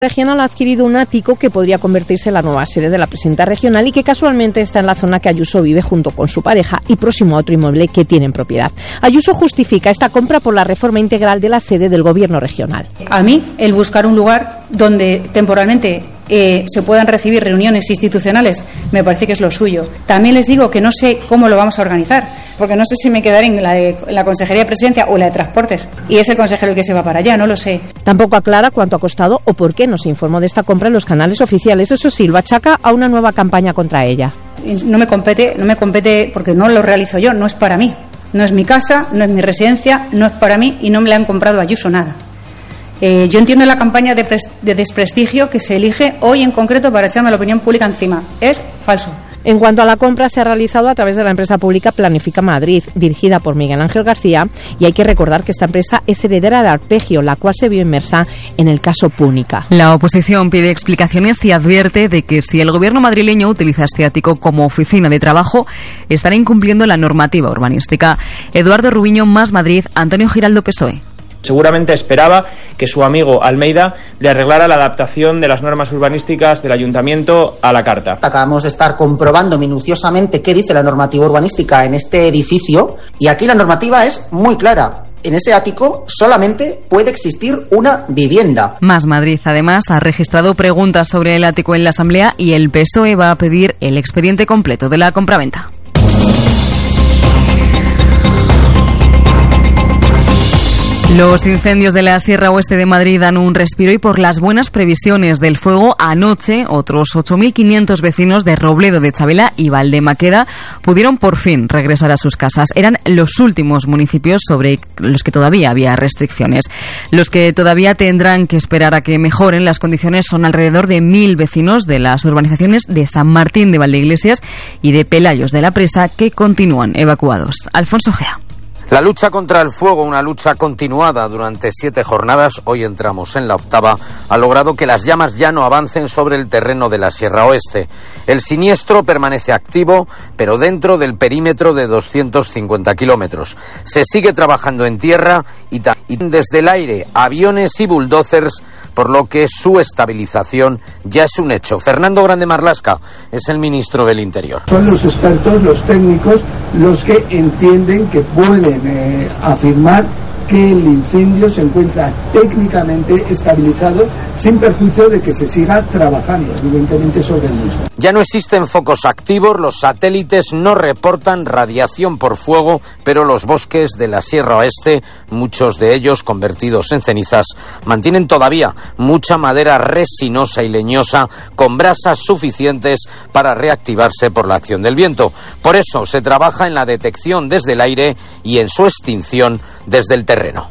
Regional ha adquirido un ático que podría convertirse en la nueva sede de la presidenta regional y que casualmente está en la zona que Ayuso vive junto con su pareja y próximo a otro inmueble que tiene en propiedad. Ayuso justifica esta compra por la reforma integral de la sede del gobierno regional. A mí, el buscar un lugar donde temporalmente se puedan recibir reuniones institucionales me parece que es lo suyo. También les digo que no sé cómo lo vamos a organizar, porque no sé si me quedaré en la Consejería de Presidencia o en la de Transportes, y es el consejero el que se va para allá, no lo sé. Tampoco aclara cuánto ha costado o por qué no se informó de esta compra en los canales oficiales. Eso sí, lo achaca a una nueva campaña contra ella. No me compete porque no lo realizo yo, no es para mí. No es mi casa, no es mi residencia, no es para mí y no me la han comprado a Ayuso nada. Yo entiendo la campaña de desprestigio que se elige hoy en concreto para echarme la opinión pública encima. Es falso. En cuanto a la compra, se ha realizado a través de la empresa pública Planifica Madrid, dirigida por Miguel Ángel García, y hay que recordar que esta empresa es heredera de Arpegio, la cual se vio inmersa en el caso Púnica. La oposición pide explicaciones y advierte de que si el gobierno madrileño utiliza este ático como oficina de trabajo, estará incumpliendo la normativa urbanística. Eduardo Rubiño, Más Madrid, Antonio Giraldo, PSOE. Seguramente esperaba que su amigo Almeida le arreglara la adaptación de las normas urbanísticas del ayuntamiento a la carta. Acabamos de estar comprobando minuciosamente qué dice la normativa urbanística en este edificio y aquí la normativa es muy clara. En ese ático solamente puede existir una vivienda. Más Madrid, además, ha registrado preguntas sobre el ático en la Asamblea y el PSOE va a pedir el expediente completo de la compraventa. Los incendios de la Sierra Oeste de Madrid dan un respiro y por las buenas previsiones del fuego, anoche otros 8.500 vecinos de Robledo de Chavela y Valdemaqueda pudieron por fin regresar a sus casas. Eran los últimos municipios sobre los que todavía había restricciones. Los que todavía tendrán que esperar a que mejoren las condiciones son alrededor de 1.000 vecinos de las urbanizaciones de San Martín de Valdeiglesias y de Pelayos de la Presa que continúan evacuados. Alfonso Gea. La lucha contra el fuego, una lucha continuada durante 7 jornadas, hoy entramos en la 8ª, ha logrado que las llamas ya no avancen sobre el terreno de la Sierra Oeste. El siniestro permanece activo, pero dentro del perímetro de 250 kilómetros. Se sigue trabajando en tierra y desde el aire, aviones y bulldozers, por lo que su estabilización ya es un hecho. Fernando Grande Marlaska es el ministro del Interior. Son los expertos, los técnicos, los que entienden que pueden afirmar que el incendio se encuentra técnicamente estabilizado sin perjuicio de que se siga trabajando, evidentemente, sobre el mismo. Ya no existen focos activos, los satélites no reportan radiación por fuego, pero los bosques de la Sierra Oeste, muchos de ellos convertidos en cenizas, mantienen todavía mucha madera resinosa y leñosa con brasas suficientes para reactivarse por la acción del viento. Por eso se trabaja en la detección desde el aire y en su extinción desde el terreno.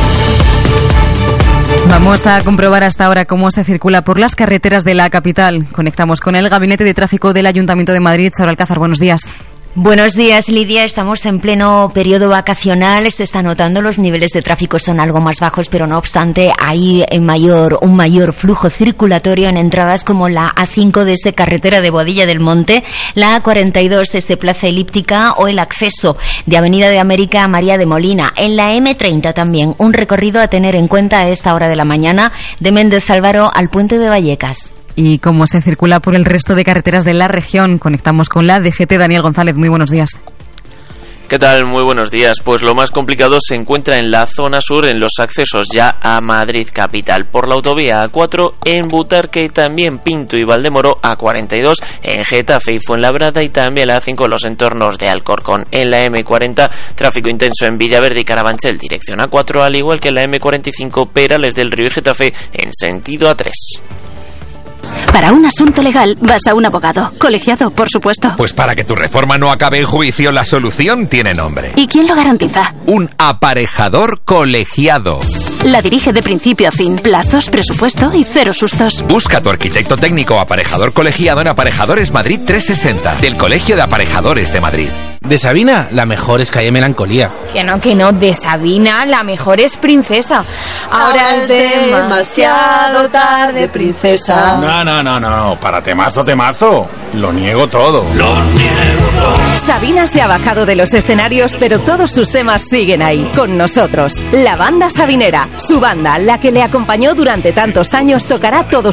Vamos a comprobar hasta ahora cómo se circula por las carreteras de la capital. Conectamos con el Gabinete de Tráfico del Ayuntamiento de Madrid. Sara Alcázar, buenos días. Buenos días, Lidia. Estamos en pleno periodo vacacional. Se está notando, los niveles de tráfico son algo más bajos, pero no obstante hay un mayor flujo circulatorio en entradas como la A5 desde carretera de Boadilla del Monte, la A42 desde Plaza Elíptica o el acceso de Avenida de América a María de Molina. En la M30 también un recorrido a tener en cuenta a esta hora de la mañana de Méndez Álvaro al Puente de Vallecas. Y cómo se circula por el resto de carreteras de la región, conectamos con la DGT. Daniel González, muy buenos días. ¿Qué tal? Muy buenos días. Pues lo más complicado se encuentra en la zona sur, en los accesos ya a Madrid capital. Por la autovía A4 en Butarque y también Pinto y Valdemoro, A42 en Getafe y Fuenlabrada y también la A5 en los entornos de Alcorcón. En la M40, tráfico intenso en Villaverde y Carabanchel, dirección A4, al igual que en la M45 Perales del Río y Getafe en sentido A3. Para un asunto legal vas a un abogado, colegiado, por supuesto. Pues para que tu reforma no acabe en juicio, la solución tiene nombre. ¿Y quién lo garantiza? Un aparejador colegiado. La dirige de principio a fin, plazos, presupuesto y cero sustos. Busca a tu arquitecto técnico aparejador colegiado en Aparejadores Madrid 360, del Colegio de Aparejadores de Madrid. De Sabina, la mejor es Calle Melancolía. Que no, de Sabina, la mejor es Princesa. Ahora es demasiado tarde, princesa. No, para temazo. Lo niego todo. Sabina se ha bajado de los escenarios, pero todos sus temas siguen ahí, con nosotros. La banda sabinera, Su banda, la que le acompañó durante tantos años, tocará todos